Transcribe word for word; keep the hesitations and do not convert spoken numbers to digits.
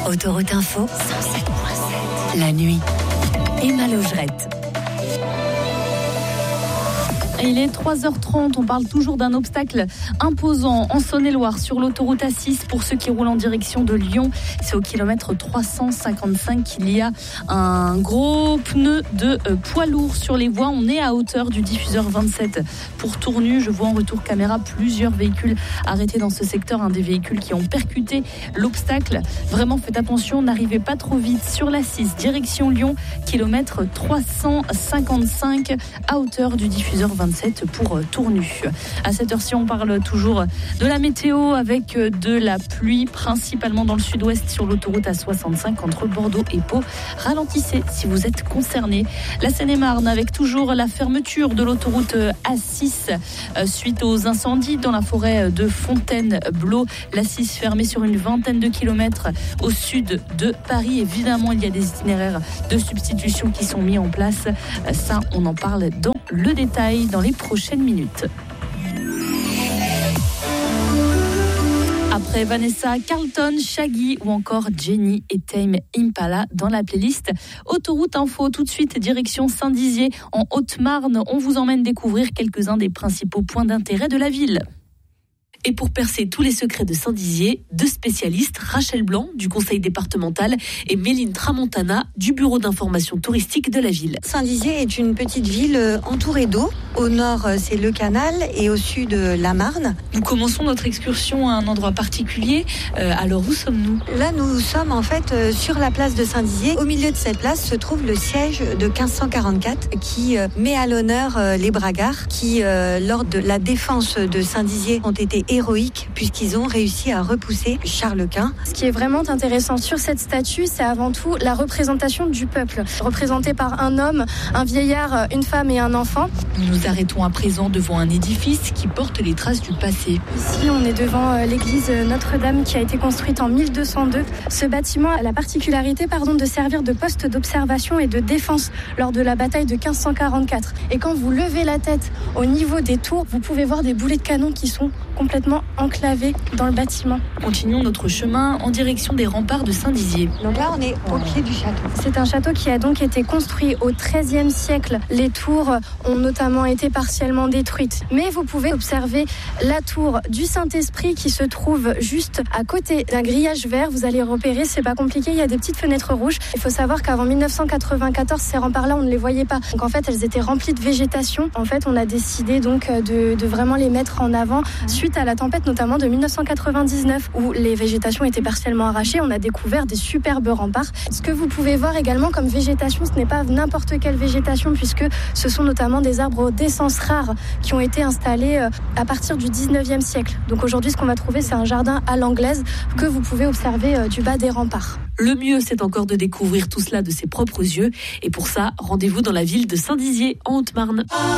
Autoroute Info, cent sept virgule sept. La nuit. Emma Logerette. Il est trois heures trente, on parle toujours d'un obstacle imposant en Saône-et-Loire sur l'autoroute A six pour ceux qui roulent en direction de Lyon. C'est au kilomètre trois cent cinquante-cinq qu'il y a un gros pneu de poids lourd sur les voies. On est à hauteur du diffuseur vingt-sept pour Tournu. Je vois en retour caméra plusieurs véhicules arrêtés dans ce secteur, un des véhicules qui ont percuté l'obstacle. Vraiment faites attention, n'arrivez pas trop vite sur l'A six, direction Lyon, kilomètre trois cent cinquante-cinq à hauteur du diffuseur vingt-sept pour Tournu. À cette heure-ci, on parle toujours de la météo avec de la pluie, principalement dans le sud-ouest sur l'autoroute A soixante-cinq entre Bordeaux et Pau. Ralentissez si vous êtes concernés. La Seine-et-Marne avec toujours la fermeture de l'autoroute A six suite aux incendies dans la forêt de Fontainebleau. L'A six fermée sur une vingtaine de kilomètres au sud de Paris. Évidemment, il y a des itinéraires de substitution qui sont mis en place. Ça, on en parle dans le détail dans les prochaines minutes. Après Vanessa Carlton, Shaggy ou encore Jenny et Tame Impala dans la playlist Autoroute Info. Tout de suite, direction Saint-Dizier en Haute-Marne. On vous emmène découvrir quelques-uns des principaux points d'intérêt de la ville. Et pour percer tous les secrets de Saint-Dizier, deux spécialistes, Rachel Blanc du conseil départemental et Méline Tramontana du bureau d'information touristique de la ville. Saint-Dizier est une petite ville entourée d'eau. Au nord, c'est le canal et au sud, la Marne. Nous commençons notre excursion à un endroit particulier. Euh, alors, où sommes-nous ? Là, nous sommes en fait sur la place de Saint-Dizier. Au milieu de cette place se trouve le siège de quinze cent quarante-quatre qui met à l'honneur les Bragards qui, lors de la défense de Saint-Dizier, ont été héroïques puisqu'ils ont réussi à repousser Charles Quint. Ce qui est vraiment intéressant sur cette statue, c'est avant tout la représentation du peuple, représentée par un homme, un vieillard, une femme et un enfant. Nous nous arrêtons à présent devant un édifice qui porte les traces du passé. Ici, on est devant l'église Notre-Dame qui a été construite en mille deux cent deux. Ce bâtiment a la particularité pardon, de servir de poste d'observation et de défense lors de la bataille de quinze cent quarante-quatre. Et quand vous levez la tête au niveau des tours, vous pouvez voir des boulets de canon qui sont complètement enclavés dans le bâtiment. Continuons notre chemin en direction des remparts de Saint-Dizier. Donc là, on est au pied du château. C'est un château qui a donc été construit au treizième siècle. Les tours ont notamment été partiellement détruites. Mais vous pouvez observer la tour du Saint-Esprit qui se trouve juste à côté d'un grillage vert. Vous allez repérer, c'est pas compliqué, il y a des petites fenêtres rouges. Il faut savoir qu'avant mille neuf cent quatre-vingt-quatorze, ces remparts-là, on ne les voyait pas. Donc en fait, elles étaient remplies de végétation. En fait, on a décidé donc de, de vraiment les mettre en avant suite à la tempête notamment de mille neuf cent quatre-vingt-dix-neuf où les végétations étaient partiellement arrachées. On a découvert des superbes remparts. Ce que vous pouvez voir également comme végétation, ce n'est pas n'importe quelle végétation puisque ce sont notamment des arbres d'essence rares qui ont été installés à partir du dix-neuvième siècle. Donc aujourd'hui, ce qu'on va trouver, c'est un jardin à l'anglaise que vous pouvez observer du bas des remparts. Le mieux, c'est encore de découvrir tout cela de ses propres yeux. Et pour ça, rendez-vous dans la ville de Saint-Dizier en Haute-Marne.